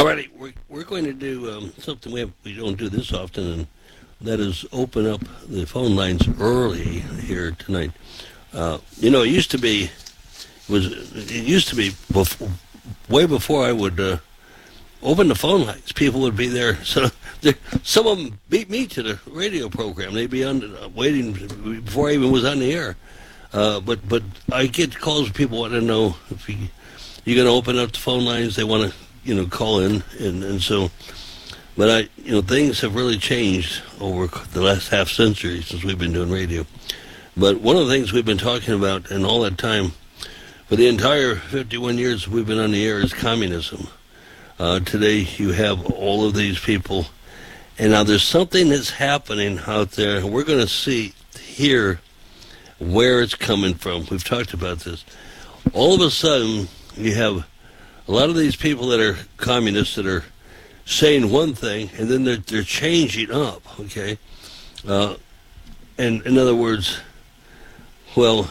All righty, we're going to do something we don't do this often, and that is open up the phone lines early here tonight. It used to be way before I would open the phone lines. People would be there. So some of them beat me to the radio program. They'd be on waiting before I even was on the air. But I get calls from people wanting to know if you're going to open up the phone lines. They want to call in, and so, but things have really changed over the last half century since we've been doing radio. But one of the things we've been talking about in all that time, for the entire 51 years we've been on the air, is communism. Today you have all of these people, and now there's something that's happening out there, and we're going to hear where it's coming from. We've talked about this. All of a sudden, you have a lot of these people that are communists that are saying one thing, and then they're changing up, okay? And in other words, as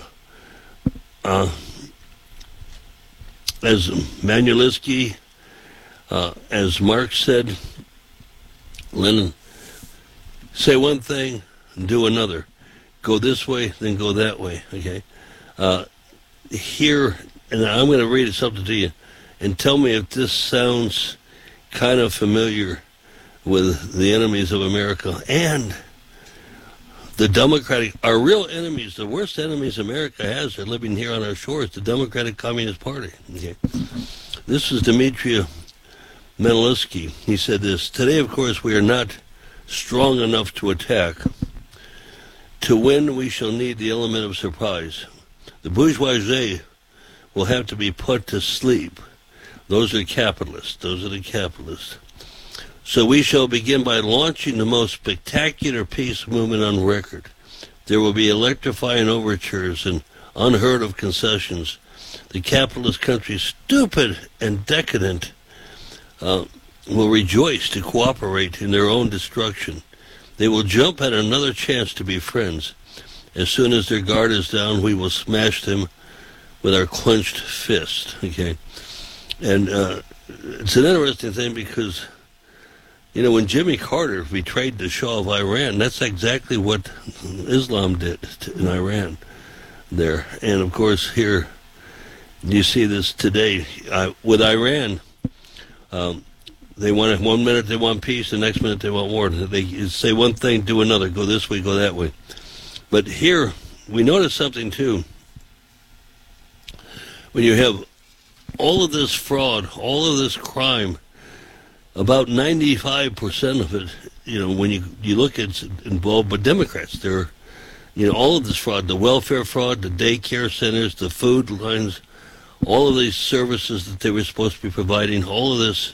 Manuelsky, as Marx said, Lenin, say one thing and do another. Go this way, then go that way, okay? Here, and I'm going to read something to you, and tell me if this sounds kind of familiar with the enemies of America and the Democratic, our real enemies, the worst enemies America has are living here on our shores, the Democratic Communist Party. Okay. This is Dmitry Manuelsky. He said this: today, of course, we are not strong enough to attack. To win, we shall need the element of surprise. The bourgeoisie will have to be put to sleep. Those are capitalists. Those are the capitalists. So we shall begin by launching the most spectacular peace movement on record. There will be electrifying overtures and unheard of concessions. The capitalist country, stupid and decadent, will rejoice to cooperate in their own destruction. They will jump at another chance to be friends. As soon as their guard is down, we will smash them with our clenched fist. Okay, and it's an interesting thing because, when Jimmy Carter betrayed the Shah of Iran, that's exactly what Islam did in Iran there. And of course, here you see this today with Iran. They want 1 minute they want peace, the next minute they want war. They say one thing, do another, go this way, go that way. But here we notice something too. When you have all of this fraud, all of this crime, about 95% of it, when you look at it's involved with Democrats. They're, all of this fraud, the welfare fraud, the daycare centers, the food lines, all of these services that they were supposed to be providing, all of this,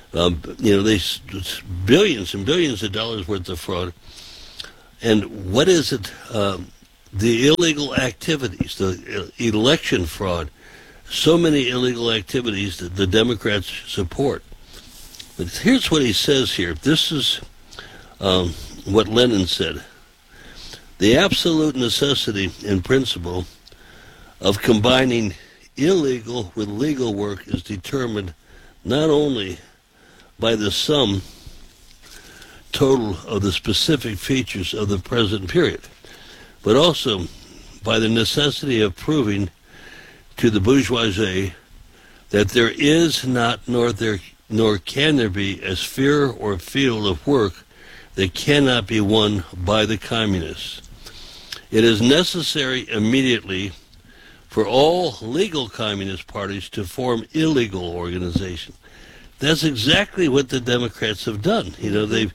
it's billions and billions of dollars worth of fraud. And what is it? The illegal activities, the election fraud, so many illegal activities that the Democrats support. But here's what he says here. This is what Lenin said. The absolute necessity and principle of combining illegal with legal work is determined not only by the sum total of the specific features of the present period, but also by the necessity of proving to the bourgeoisie that there is not nor can there be a sphere or field of work that cannot be won by the communists. It is necessary immediately for all legal communist parties to form illegal organizations. That's exactly what the Democrats have done. They've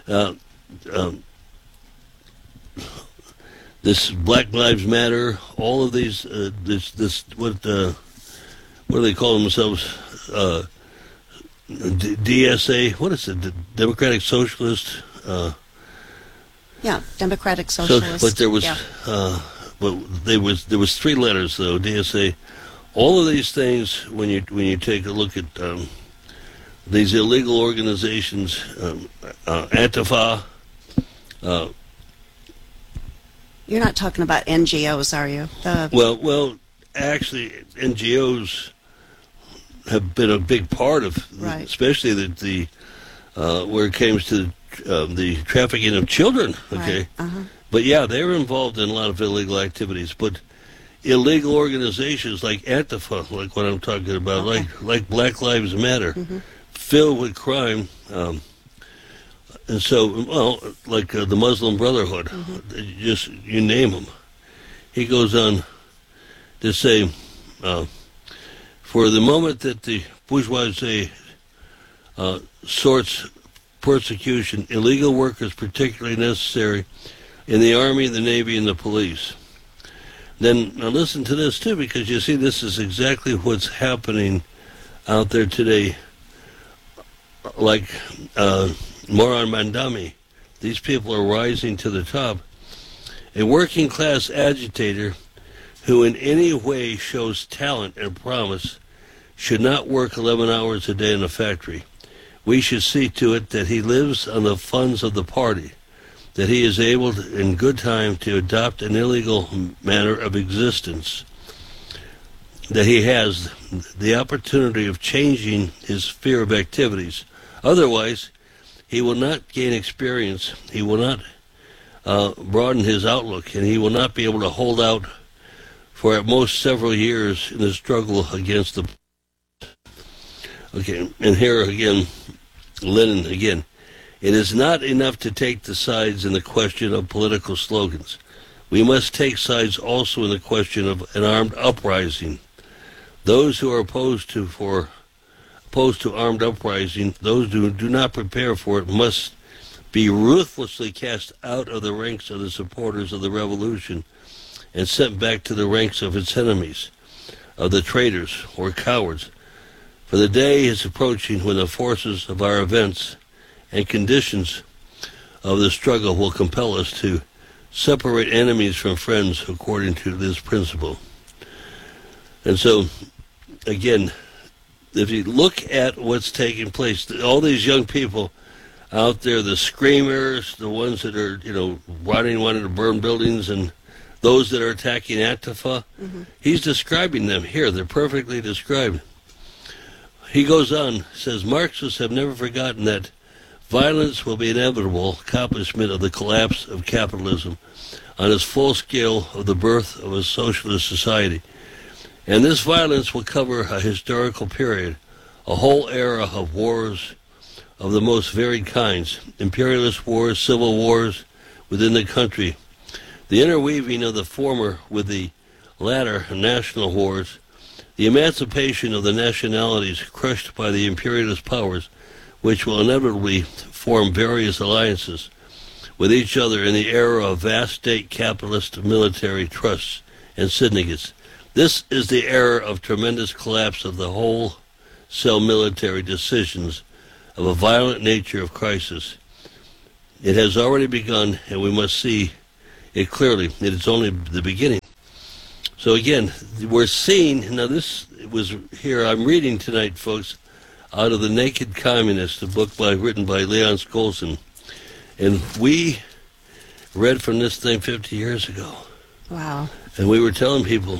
this Black Lives Matter, all of these, what do they call themselves? DSA, what is it? The Democratic Socialist? Democratic Socialist. But there was, there was three letters though. DSA. All of these things, when you take a look at these illegal organizations, Antifa. You're not talking about NGOs, are you? Well, actually, NGOs have been a big part of, Right. especially the where it comes to the trafficking of children. Okay, Right. but yeah, they were involved in a lot of illegal activities. But illegal organizations like Antifa, like what I'm talking about, Okay. like Black Lives Matter, filled with crime. And so, well, like the Muslim Brotherhood, just you name them. He goes on to say, for the moment that the bourgeoisie sorts persecution, illegal work is particularly necessary in the Army, the Navy, and the police. Then, now listen to this too, because you see this is exactly what's happening out there today. Like Moran Mandami, these people are rising to the top. A working class agitator who in any way shows talent and promise should not work 11 hours a day in a factory. We should see to it that he lives on the funds of the party, that he is able to, in good time to adopt an illegal manner of existence, that he has the opportunity of changing his sphere of activities. Otherwise, he will not gain experience, he will not broaden his outlook, and he will not be able to hold out for at most several years in the struggle against the... Okay, and here again, Lenin again. It is not enough to take the sides in the question of political slogans. We must take sides also in the question of an armed uprising. Those who are opposed to armed uprising, those who do not prepare for it, must be ruthlessly cast out of the ranks of the supporters of the revolution and sent back to the ranks of its enemies, of the traitors or cowards. For the day is approaching when the forces of our events and conditions of the struggle will compel us to separate enemies from friends according to this principle. And so, again, if you look at what's taking place, all these young people out there, the screamers, the ones that are, wanting to burn buildings, and those that are attacking Antifa, he's describing them here. They're perfectly described. He goes on, says, Marxists have never forgotten that violence will be an inevitable accomplishment of the collapse of capitalism on its full scale of the birth of a socialist society. And this violence will cover a historical period, a whole era of wars of the most varied kinds, imperialist wars, civil wars within the country, the interweaving of the former with the latter national wars, the emancipation of the nationalities crushed by the imperialist powers, which will inevitably form various alliances with each other in the era of vast state capitalist military trusts and syndicates. This is the era of tremendous collapse of the wholesale military decisions of a violent nature of crisis. It has already begun, and we must see it clearly. It is only the beginning. So again, we're seeing, now this was here, I'm reading tonight, folks, out of The Naked Communist, a book written by Leon Skolson. And we read from this thing 50 years ago. Wow. And we were telling people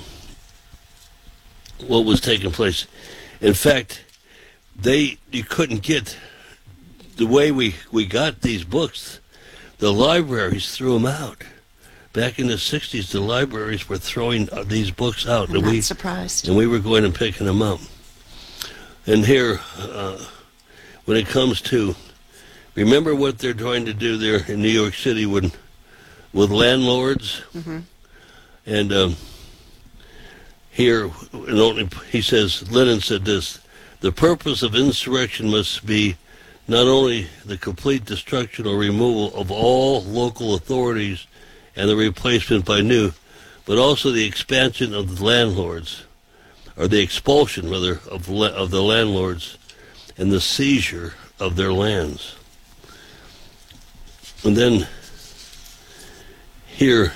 what was taking place. In fact, you couldn't get, the way we got these books, the libraries threw them out. Back in the 60s, the libraries were throwing these books out. I'm not surprised. And we were going and picking them up. And here, when it comes to, remember what they're trying to do there in New York City with landlords? And here, he says, Lenin said this, the purpose of insurrection must be not only the complete destruction or removal of all local authorities and the replacement by new, but also the expansion of the landlords, or the expulsion, rather, of the landlords and the seizure of their lands. And then here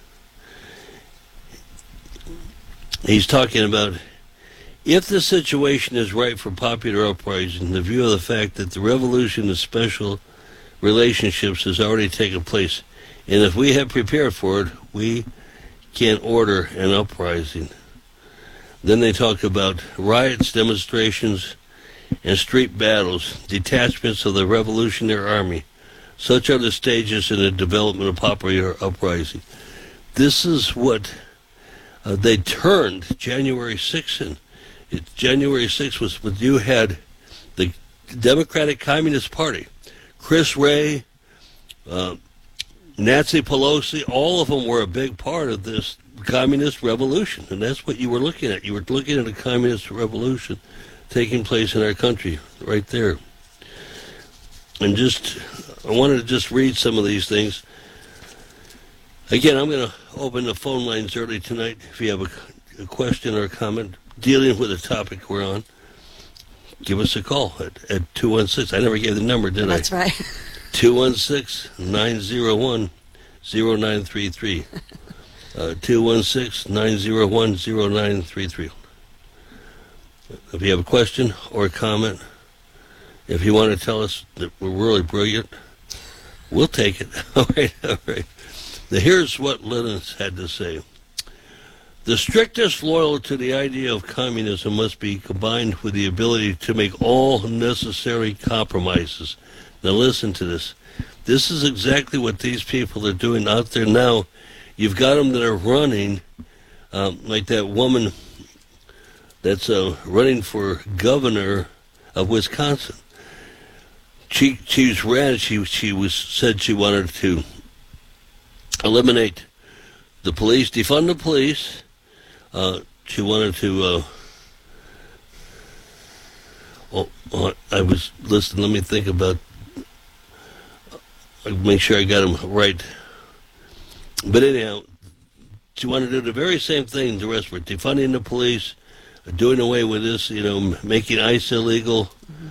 he's talking about, if the situation is right for popular uprising, the view of the fact that the revolution of special relationships has already taken place, and if we have prepared for it, we can order an uprising. Then they talk about riots, demonstrations, and street battles, detachments of the Revolutionary Army. Such are the stages in the development of popular uprising. This is what they turned January 6th in. January 6th was when you had the Democratic Communist Party, Chris Wray, Nancy Pelosi, all of them were a big part of this communist revolution, and that's what you were looking at. You were looking at a communist revolution taking place in our country right there. And I wanted to just read some of these things. Again, I'm going to open the phone lines early tonight. If you have a question or a comment dealing with the topic we're on, give us a call at 216. I never gave the number, did That's I? That's right. 216-901-0933. 216-901-0933. If you have a question or a comment, if you want to tell us that we're really brilliant, we'll take it. All right. Now, here's what Lenin had to say. The strictest loyalty to the idea of communism must be combined with the ability to make all necessary compromises. Now listen to this. This is exactly what these people are doing out there now. You've got them that are running, like that woman that's running for governor of Wisconsin. She said she wanted to eliminate the police, defund the police. She wanted to. I was listening. Let me think about. Make sure I got them right. But anyhow, she wanted to do the very same thing the rest of it: defunding the police, doing away with this, making ICE illegal.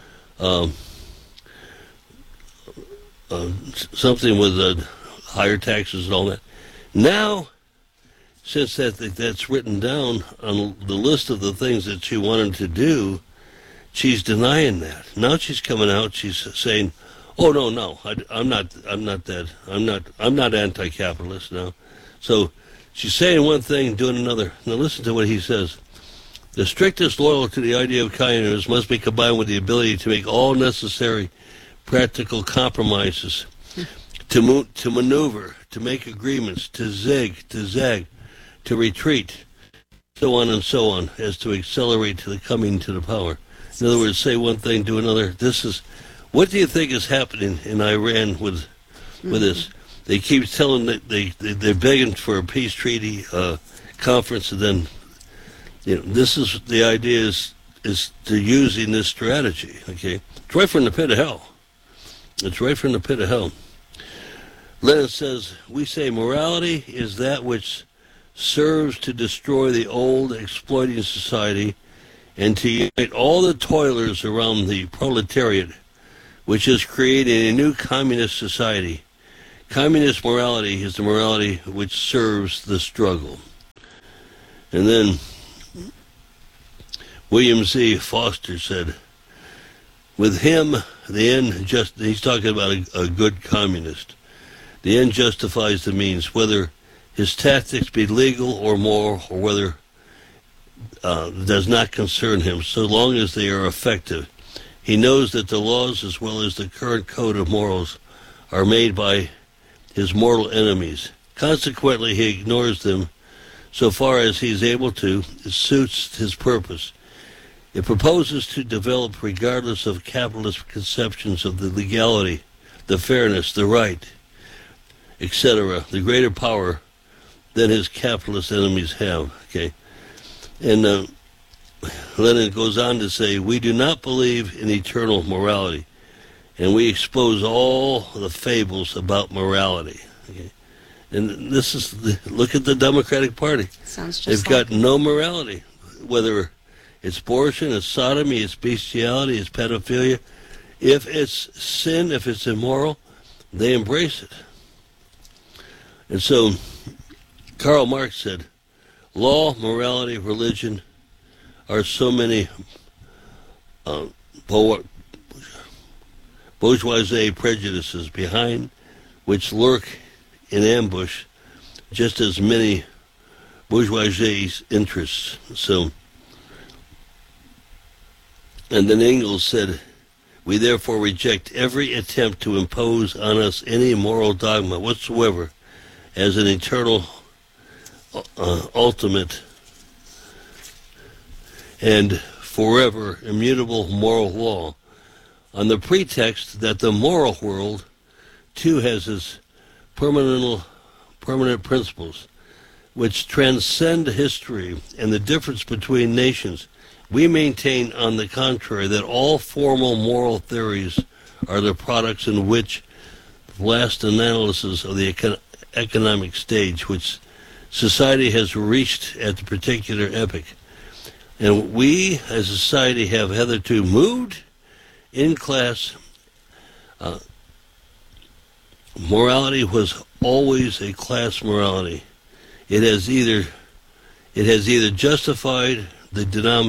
Something with higher taxes and all that. Now, since that's written down on the list of the things that she wanted to do, she's denying that. Now she's coming out. She's saying, "Oh no, I'm not anti-capitalist now." So she's saying one thing, doing another. Now listen to what he says. The strictest loyalty to the idea of communism must be combined with the ability to make all necessary practical compromises, to maneuver, to make agreements, to zig, to zag, to retreat, so on, as to accelerate to the coming to the power. In other words, say one thing, do another. What do you think is happening in Iran with this? They keep telling that they're begging for a peace treaty conference, and then this is the idea is to using this strategy. Okay, it's right from the pit of hell. It's right from the pit of hell. Lenin says, we say morality is that which serves to destroy the old exploiting society and to unite all the toilers around the proletariat, which is creating a new communist society. Communist morality is the morality which serves the struggle. And then William Z. Foster said, with him, the end he's talking about a good communist. The end justifies the means, whether his tactics be legal or moral, or whether does not concern him, so long as they are effective. He knows that the laws, as well as the current code of morals, are made by his mortal enemies. Consequently, he ignores them so far as he is able to. It suits his purpose. It proposes to develop, regardless of capitalist conceptions of the legality, the fairness, the right, etc., the greater power than his capitalist enemies have. Okay, and Lenin goes on to say, we do not believe in eternal morality, and we expose all the fables about morality. Okay, and this is look at the Democratic Party. Sounds just They've got no morality, whether it's abortion, it's sodomy, it's bestiality, it's pedophilia. If it's sin, if it's immoral, they embrace it. And so Karl Marx said, law, morality, religion are so many bourgeoisie prejudices behind which lurk in ambush just as many bourgeoisie interests. So And then Engels said, "We therefore reject every attempt to impose on us any moral dogma whatsoever as an eternal, ultimate, and forever immutable moral law, on the pretext that the moral world, too, has its permanent principles, which transcend history and the difference between nations. We maintain, on the contrary, that all formal moral theories are the products in which the last analysis of the economic stage which society has reached at the particular epoch. And we, as a society, have hitherto moved in class. Morality was always a class morality. It has either justified the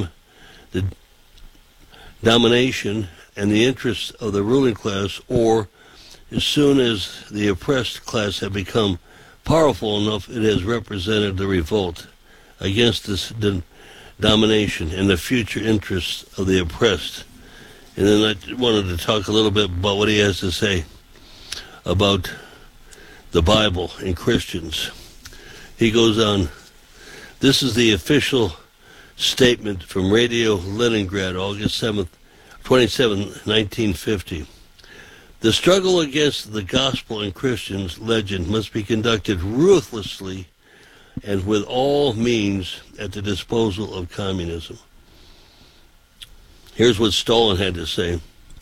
domination and the interests of the ruling class, or as soon as the oppressed class have become powerful enough, it has represented the revolt against this domination and the future interests of the oppressed. And then I wanted to talk a little bit about what he has to say about the Bible and Christians. He goes on, "This is the official statement from Radio Leningrad, August 27, 1950. The struggle against the gospel and Christians' legend must be conducted ruthlessly and with all means at the disposal of communism." Here's what Stalin had to say.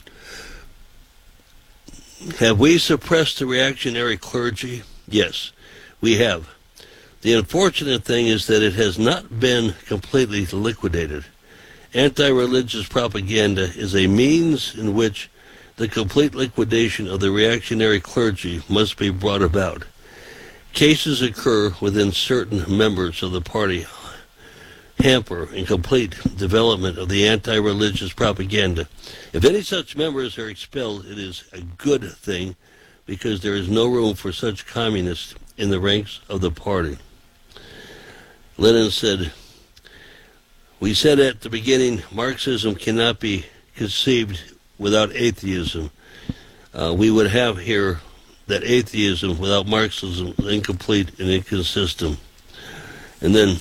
"Have we suppressed the reactionary clergy? Yes, we have. The unfortunate thing is that it has not been completely liquidated. Anti-religious propaganda is a means in which the complete liquidation of the reactionary clergy must be brought about. Cases occur within certain members of the party hamper incomplete development of the anti-religious propaganda. If any such members are expelled, it is a good thing, because there is no room for such communists in the ranks of the party." Lenin said, "We said at the beginning, Marxism cannot be conceived without atheism. We would have here that atheism without Marxism is incomplete and inconsistent." And then,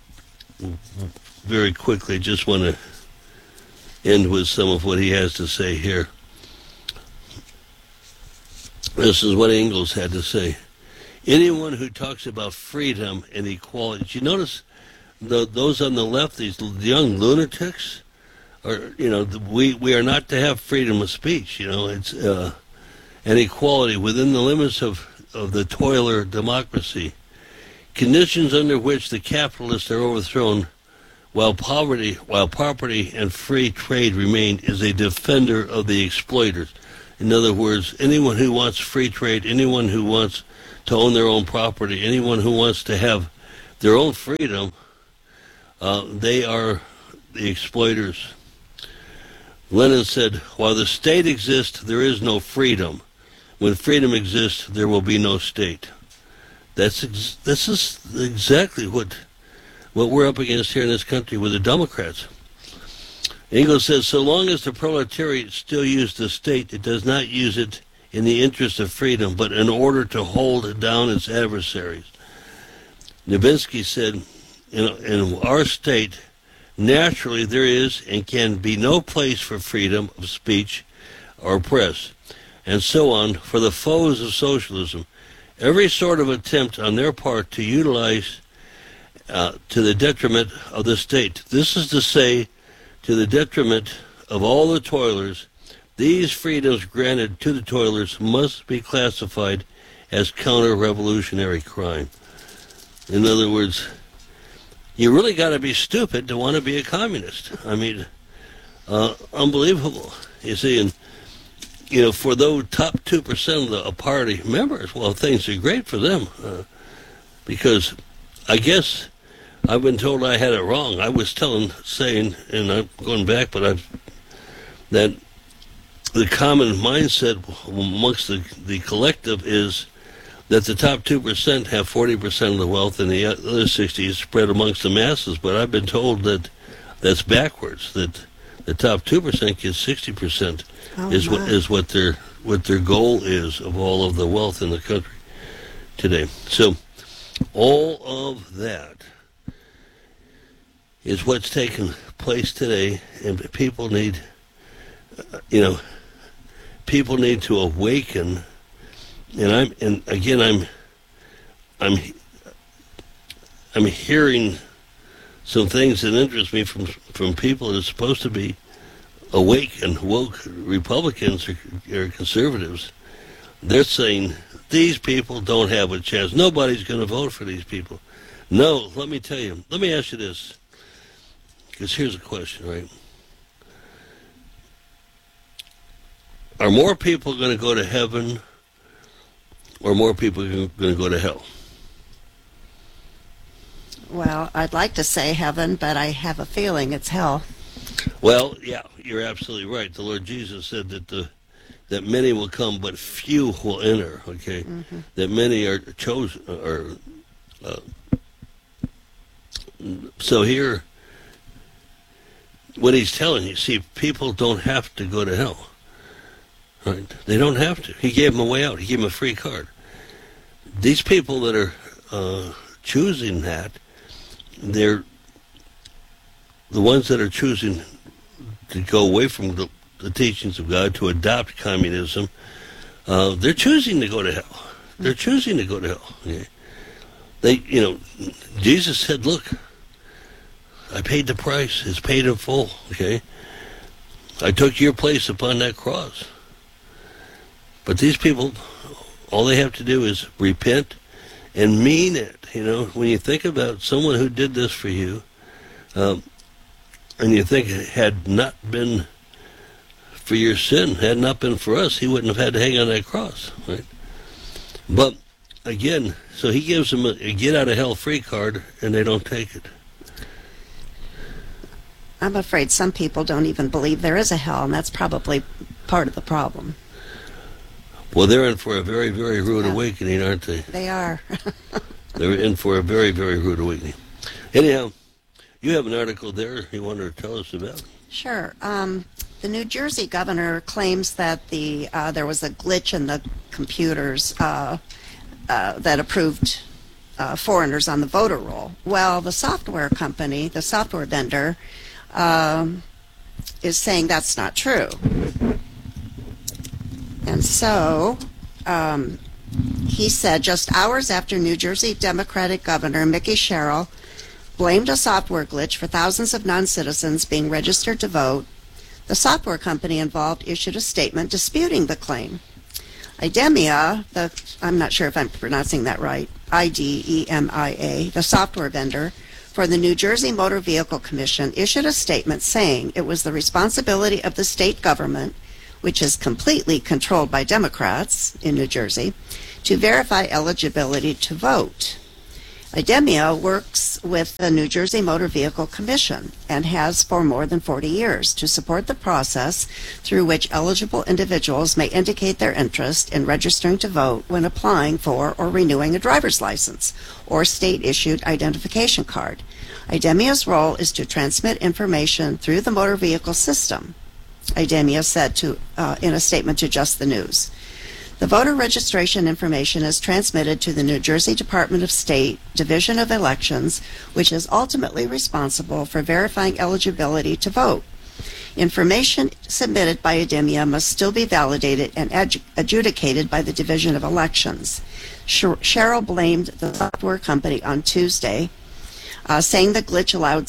very quickly, just want to end with some of what he has to say here. This is what Engels had to say. "Anyone who talks about freedom and equality," did you notice those on the left, these young lunatics, are, we are not to have freedom of speech. It's and equality within the limits of the toiler democracy. Conditions under which the capitalists are overthrown while property and free trade remain, is a defender of the exploiters. In other words, anyone who wants free trade, anyone who wants to own their own property, anyone who wants to have their own freedom, they are the exploiters. Lenin said, "While the state exists, there is no freedom. When freedom exists, there will be no state." This is exactly what we're up against here in this country with the Democrats. Engels says, "So long as the proletariat still uses the state, it does not use it in the interest of freedom, but in order to hold down its adversaries." Novinsky said, in our state, naturally there is and can be no place for freedom of speech or press, and so on, for the foes of socialism. Every sort of attempt on their part to utilize to the detriment of the state, this is to say, to the detriment of all the toilers, these freedoms granted to the toilers must be classified as counter-revolutionary crime. In other words, you really got to be stupid to want to be a communist. I mean, unbelievable. You see, and for those top 2% of the party members, well, things are great for them, because I guess I've been told I had it wrong. I was saying, and I'm going back, but that the common mindset amongst the collective is that the top 2% have 40% of the wealth, and the other 60% is spread amongst the masses. But I've been told that that's backwards, that The top 2% gets 60%. Oh, Is my. what their goal is of all of the wealth in the country today. So all of that is what's taking place today, and people need, people need to awaken. And I'm hearing some things that interest me from people that are supposed to be awake and woke Republicans or conservatives. They're saying these people don't have a chance. Nobody's going to vote for these people. No, let me tell you. Let me ask you this, because here's a question, right? Are more people going to go to heaven, or more people going to go to hell? Well, I'd like to say heaven, but I have a feeling it's hell. Well, yeah, you're absolutely right. The Lord Jesus said that many will come, but few will enter. Okay, that many are chosen. So here, what he's telling you, see, people don't have to go to hell. Right? They don't have to. He gave them a way out. He gave them a free card. These people that are choosing that, they're the ones that are choosing to go away from the teachings of God to adopt communism. They're choosing to go to hell. They're choosing to go to hell. Okay? Jesus said, "Look, I paid the price. It's paid in full." Okay, I took your place upon that cross. But these people, all they have to do is repent and mean it. When you think about someone who did this for you, and you think it had not been for your sin, had not been for us, he wouldn't have had to hang on that cross, right? But again, so he gives them a get out of hell free card, and they don't take it. I'm afraid some people don't even believe there is a hell, and that's probably part of the problem. Well, they're in for a very, very rude awakening, aren't they? They are. They're in for a very, very rude awakening. Anyhow, you have an article there you wanted to tell us about. Sure. The New Jersey governor claims that there was a glitch in the computers that approved foreigners on the voter roll. Well, the software company, the software vendor, is saying that's not true. And so he said just hours after New Jersey Democratic Governor Mickey Sherrill blamed a software glitch for thousands of non-citizens being registered to vote, the software company involved issued a statement disputing the claim. IDEMIA, I'm not sure if I'm pronouncing that right, IDEMIA, the software vendor for the New Jersey Motor Vehicle Commission, issued a statement saying it was the responsibility of the state government, which is completely controlled by Democrats in New Jersey, to verify eligibility to vote. IDEMIA works with the New Jersey Motor Vehicle Commission and has for more than 40 years to support the process through which eligible individuals may indicate their interest in registering to vote when applying for or renewing a driver's license or state-issued identification card. IDEMIA's role is to transmit information through the motor vehicle system, IDEMIA said in a statement to Just the News. The voter registration information is transmitted to the New Jersey Department of State Division of Elections, which is ultimately responsible for verifying eligibility to vote. Information submitted by IDEMIA must still be validated and adjudicated by the Division of Elections. Sherrill blamed the software company on Tuesday, saying the glitch allowed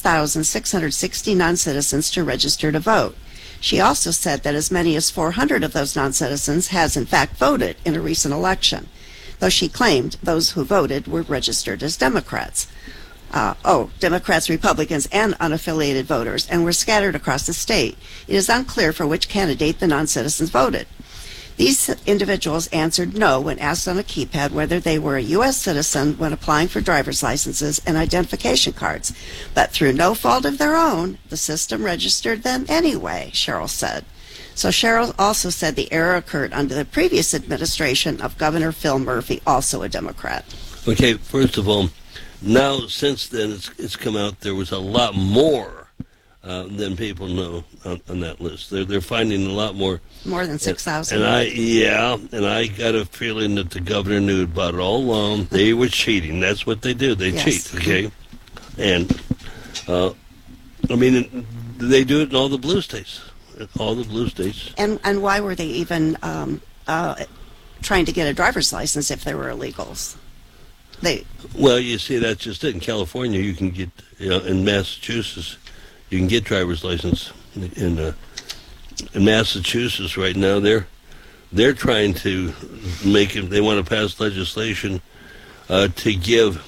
6,660 non-citizens to register to vote. She also said that as many as 400 of those non-citizens has in fact voted in a recent election, though she claimed those who voted were registered as Democrats. Democrats, Republicans, and unaffiliated voters, and were scattered across the state. It is unclear for which candidate the non-citizens voted. These individuals answered no when asked on a keypad whether they were a U.S. citizen when applying for driver's licenses and identification cards. But through no fault of their own, the system registered them anyway, Sherrill said. So Sherrill also said the error occurred under the previous administration of Governor Phil Murphy, also a Democrat. Okay, first of all, now since then it's come out there was a lot more than people know on that list. They're finding a lot more. More than 6,000. And I got a feeling that the governor knew about it all along. They were cheating. That's what they do. They cheat, okay? And, I mean, they do it in all the blue states. All the blue states. And why were they even trying to get a driver's license if they were illegals? Well, you see, that's just it. In California, you can get, in Massachusetts, you can get driver's license. In Massachusetts right now, they're trying to make it. They want to pass legislation to give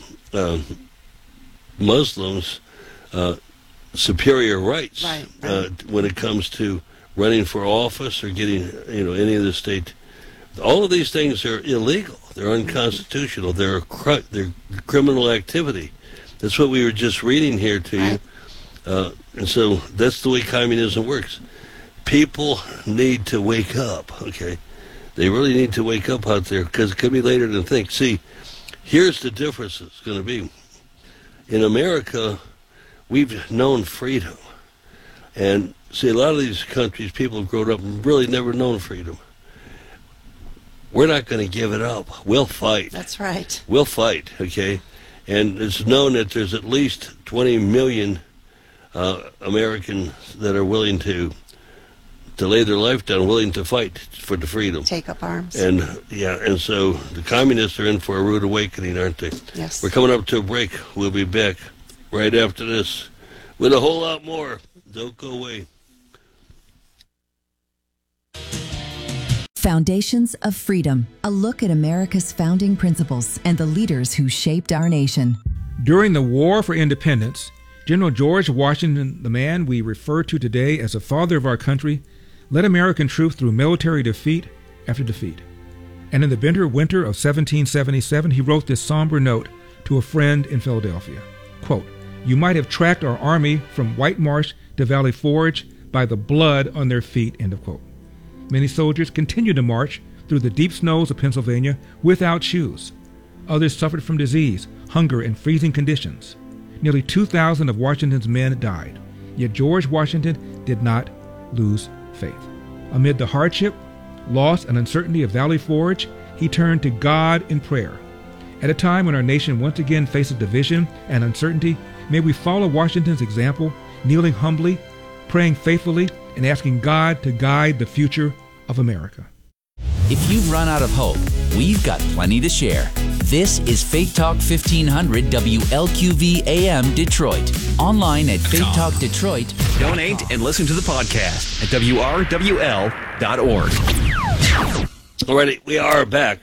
Muslims superior rights when it comes to running for office or getting any of the state. All of these things are illegal. They're unconstitutional. They're criminal activity. That's what we were just reading here to you. And so that's the way communism works. People need to wake up, okay? They really need to wake up out there because it could be later than think. See, here's the difference it's going to be. In America, we've known freedom. And see, a lot of these countries, people have grown up and really never known freedom. We're not going to give it up. We'll fight. That's right. We'll fight, okay? And it's known that there's at least 20 million Americans that are willing to lay their life down, willing to fight for the freedom. Take up arms. And so the communists are in for a rude awakening, aren't they? Yes. We're coming up to a break. We'll be back right after this with a whole lot more. Don't go away. Foundations of Freedom, a look at America's founding principles and the leaders who shaped our nation. During the War for Independence, General George Washington, the man we refer to today as the father of our country, led American troops through military defeat after defeat. And in the bitter winter of 1777, he wrote this somber note to a friend in Philadelphia. Quote, "You might have tracked our army from White Marsh to Valley Forge by the blood on their feet," end of quote. Many soldiers continued to march through the deep snows of Pennsylvania without shoes. Others suffered from disease, hunger, and freezing conditions. Nearly 2,000 of Washington's men died. Yet George Washington did not lose faith. Amid the hardship, loss, and uncertainty of Valley Forge, he turned to God in prayer. At a time when our nation once again faces division and uncertainty, may we follow Washington's example, kneeling humbly, praying faithfully, and asking God to guide the future of America. If you've run out of hope, we've got plenty to share. This is Faith Talk 1500 WLQV AM Detroit. Online at faithtalkdetroit. Donate and listen to the podcast at WRWL.org. Alrighty, we are back.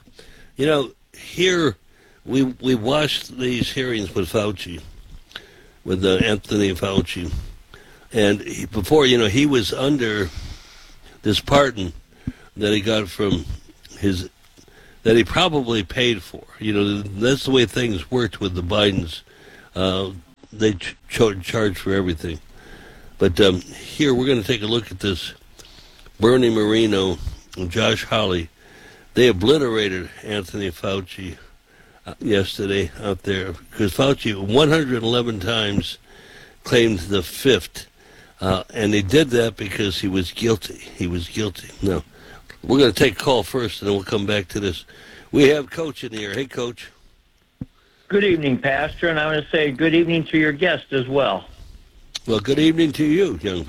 Here we watched these hearings with Fauci, with Anthony Fauci. And before, he was under this pardon that he got from that he probably paid for. That's the way things worked with the Bidens. They charge for everything. But here we're going to take a look at this. Bernie Moreno and Josh Hawley, they obliterated Anthony Fauci yesterday out there because Fauci 111 times claimed the fifth. And they did that because he was guilty. Now, we're going to take a call first, and then we'll come back to this. We have Coach in here. Hey, Coach. Good evening, Pastor, and I want to say good evening to your guest as well. Well, good evening to you, young